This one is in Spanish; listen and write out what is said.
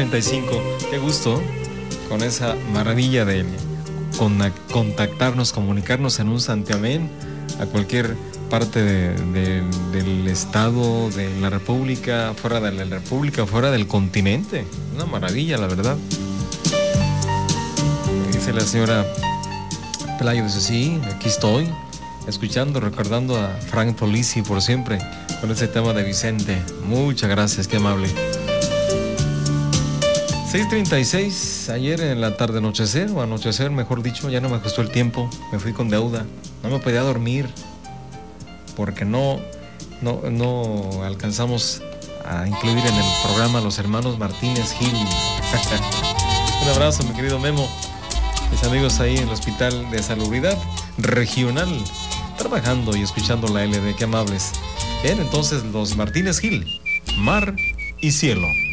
6:35. Qué gusto con esa maravilla de contactarnos, comunicarnos en un santiamén a cualquier parte del estado, de la república, fuera de la república, fuera del continente. Una maravilla, la verdad. Dice la señora Pelayo, dice, sí, aquí estoy, escuchando, recordando a Frank Polisi por siempre, con ese tema de Vicente. Muchas gracias, qué amable. 6:36, ayer en la tarde anochecer, mejor dicho, ya no me ajustó el tiempo, me fui con deuda, no me podía dormir, porque no alcanzamos a incluir en el programa a los hermanos Martínez Gil. Un abrazo, mi querido Memo, mis amigos ahí en el Hospital de Salubridad Regional, trabajando y escuchando la LD, qué amables. Bien, entonces los Martínez Gil, Mar y Cielo.